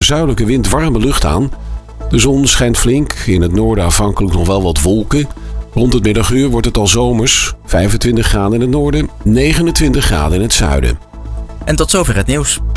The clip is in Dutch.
zuidelijke wind warme lucht aan. De zon schijnt flink, in het noorden afhankelijk nog wel wat wolken. Rond het middaguur wordt het al zomers, 25 graden in het noorden, 29 graden in het zuiden. En tot zover het nieuws.